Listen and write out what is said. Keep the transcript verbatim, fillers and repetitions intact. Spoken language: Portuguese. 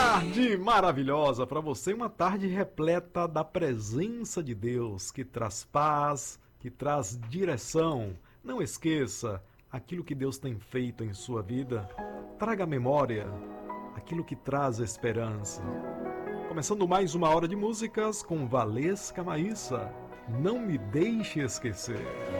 Tarde maravilhosa para você, uma tarde repleta da presença de Deus, que traz paz, que traz direção. Não esqueça aquilo que Deus tem feito em sua vida. Traga à memória aquilo que traz esperança. Começando mais uma hora de músicas com Valesca Maíssa. Não me deixe esquecer.